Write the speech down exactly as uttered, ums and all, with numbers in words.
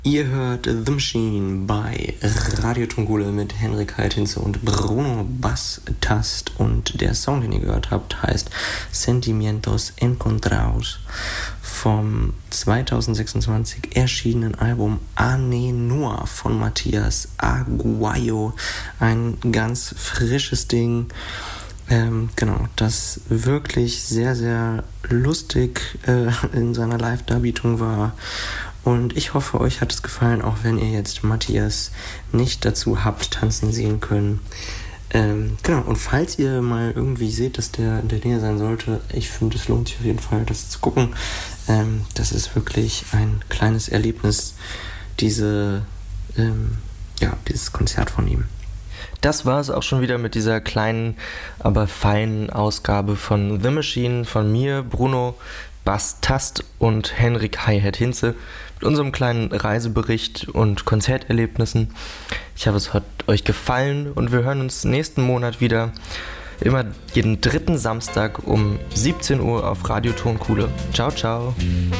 Ihr hört The Machine bei Radio Tongule mit Henrik Heithinze und Bruno Bass-Tast, und der Song, den ihr gehört habt, heißt Sentimientos Encontrados vom zweitausendsechsundzwanzig erschienenen Album Ane Noa von Matías Aguayo. Ein ganz frisches Ding. Ähm, genau, das wirklich sehr, sehr lustig äh, in seiner Live-Darbietung war. Und ich hoffe, euch hat es gefallen, auch wenn ihr jetzt Matthias nicht dazu habt tanzen sehen können. Ähm, genau, und falls ihr mal irgendwie seht, dass der in der Nähe sein sollte, ich finde, es lohnt sich auf jeden Fall, das zu gucken. Ähm, das ist wirklich ein kleines Erlebnis, diese, ähm, ja, dieses Konzert von ihm. Das war es auch schon wieder mit dieser kleinen, aber feinen Ausgabe von The Machine, von mir, Bruno Bass-Tast und Henrik Heithinze mit unserem kleinen Reisebericht und Konzerterlebnissen. Ich hoffe, es hat euch gefallen und wir hören uns nächsten Monat wieder. Immer jeden dritten Samstag um siebzehn Uhr auf Radio Tongule. Ciao, ciao.